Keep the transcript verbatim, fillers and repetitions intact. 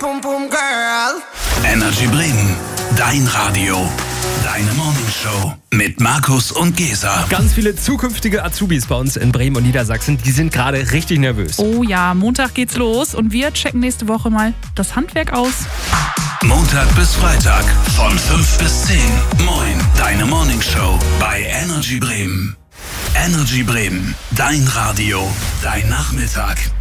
pum pum girl. Energy Bremen, dein Radio, deine Morningshow mit Markus und Gesa. Ganz viele zukünftige Azubis bei uns in Bremen und Niedersachsen, die sind gerade richtig nervös. Oh ja, Montag geht's los und wir checken nächste Woche mal das Handwerk aus. Montag bis Freitag von fünf bis zehn. Moin, deine Morningshow bei Energy Bremen. Energy Bremen, dein Radio, dein Nachmittag.